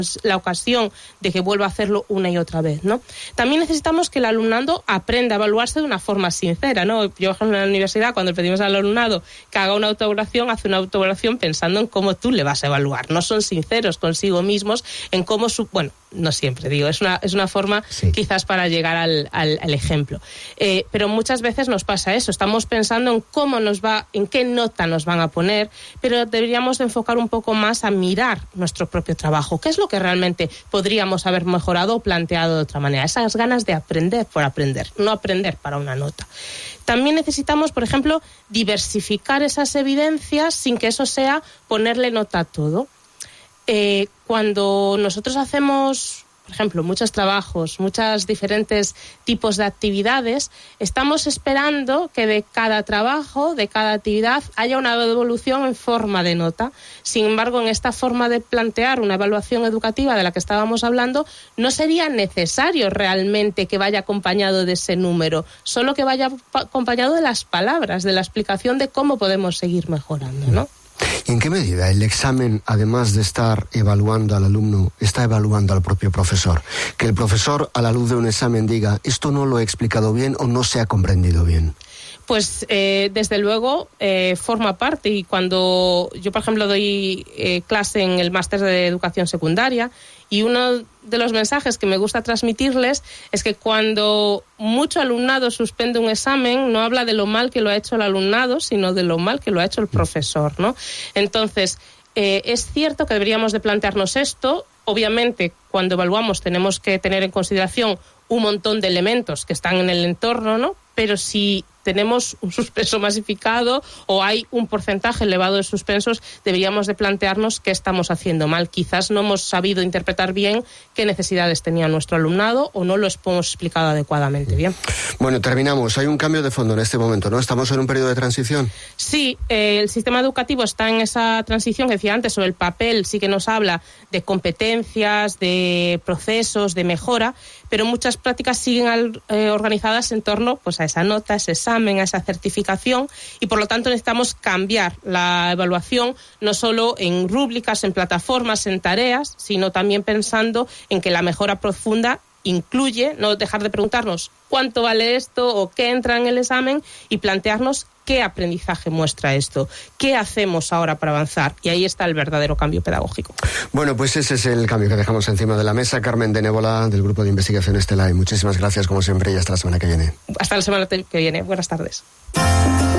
la ocasión de que vuelva a hacerlo una y otra vez, ¿no? También necesitamos que el alumnado aprenda a evaluarse de una forma sincera, ¿no? Yo, por ejemplo, en la universidad, cuando pedimos al alumnado que haga una autoevaluación, hace una autoevaluación pensando en cómo tú le vas a evaluar. No son sinceros consigo mismos en cómo bueno, no siempre, digo, es una forma quizás para llegar al ejemplo. Pero muchas veces nos pasa eso, estamos pensando en en qué nota nos van a poner, pero deberíamos de enfocar un poco más a mirar nuestro propio trabajo. ¿Qué es lo que realmente podríamos haber mejorado o planteado de otra manera? Esas ganas de aprender por aprender, no aprender para una nota. También necesitamos, por ejemplo, diversificar esas evidencias sin que eso sea ponerle nota a todo. Cuando nosotros hacemos, por ejemplo, muchos trabajos, muchos diferentes tipos de actividades, estamos esperando que de cada trabajo, de cada actividad, haya una evolución en forma de nota. Sin embargo, en esta forma de plantear una evaluación educativa de la que estábamos hablando, no sería necesario realmente que vaya acompañado de ese número, solo que vaya acompañado de las palabras, de la explicación de cómo podemos seguir mejorando, ¿no? ¿Y en qué medida el examen, además de estar evaluando al alumno, está evaluando al propio profesor? Que el profesor, a la luz de un examen, diga, esto no lo he explicado bien o no se ha comprendido bien. Pues desde luego forma parte, y cuando yo, por ejemplo, doy clase en el máster de educación secundaria, y uno de los mensajes que me gusta transmitirles es que cuando mucho alumnado suspende un examen, no habla de lo mal que lo ha hecho el alumnado, sino de lo mal que lo ha hecho el profesor, ¿no? Entonces, es cierto que deberíamos de plantearnos esto. Obviamente, cuando evaluamos tenemos que tener en consideración un montón de elementos que están en el entorno, ¿no? Pero si tenemos un suspenso masificado o hay un porcentaje elevado de suspensos, deberíamos de plantearnos qué estamos haciendo mal. Quizás no hemos sabido interpretar bien qué necesidades tenía nuestro alumnado o no lo hemos explicado adecuadamente bien. Bueno, terminamos. Hay un cambio de fondo en este momento, ¿no? ¿Estamos en un periodo de transición? Sí, el sistema educativo está en esa transición que decía antes. Sobre el papel sí que nos habla de competencias, de procesos, de mejora, pero muchas prácticas siguen organizadas en torno pues, a esa nota, a ese examen, a esa certificación, y por lo tanto necesitamos cambiar la evaluación no solo en rúbricas, en plataformas, en tareas, sino también pensando en que la mejora profunda incluye no dejar de preguntarnos cuánto vale esto o qué entra en el examen y plantearnos qué aprendizaje muestra esto, qué hacemos ahora para avanzar, y ahí está el verdadero cambio pedagógico. Bueno, pues ese es el cambio que dejamos encima de la mesa. Carmen de Nébola, del Grupo de Investigación Estelai, muchísimas gracias como siempre y hasta la semana que viene. Hasta la semana que viene, buenas tardes.